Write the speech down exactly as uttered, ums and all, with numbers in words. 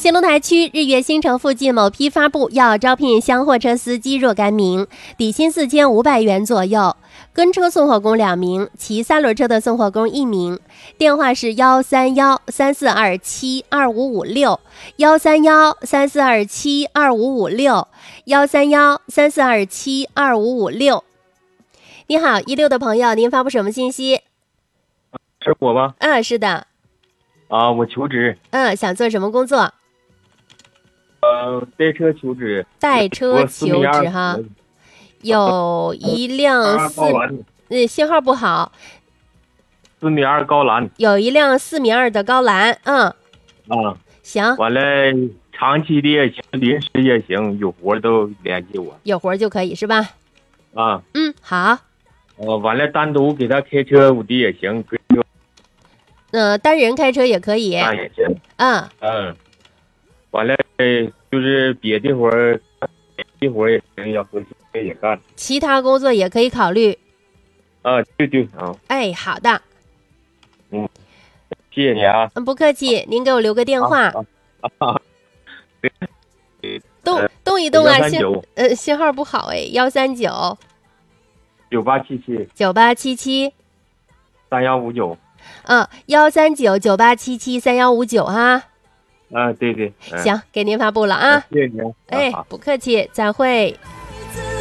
兴隆台区日月新城附近某批发部要招聘厢货车司机若干名，底薪四千五百元左右，跟车送货工两名，骑三轮车的送货工一名。电话是幺三幺三四二七二五五六，幺三幺三四二七二五五六，幺三幺三四二七二五五六。你好，一六的朋友，您发布什么信息？ 是我吗？ 嗯，是的。 啊，我求职。 嗯，想做什么工作？ 呃，代车求职。 代车求职哈，有一辆四，呃，信号不好。 四米二高栏。 有一辆四米二的高栏，嗯。 啊。 行。 完了，长期的也行，临时也行，有活都联系我。 有活就可以是吧？ 啊。 嗯，好。 呃，完了，单独给他开车我的也行，可以。 嗯、呃，单人开车也可以。 那也行。 嗯嗯。完了，就是别的活儿，别的活儿也行，要合适也干。 其他工作也可以考虑。 啊，对对啊。 哎，好的。 嗯，谢谢你啊。 嗯，不客气，您给我留个电话。 啊啊啊、 动动一动啊， 信呃信号不好哎，幺三九九八七七九八七七三幺五九。 嗯，幺三九九八七七三幺五九哈。 啊，对对。 行，给您发布了啊。 谢谢您。 哎，不客气，再会。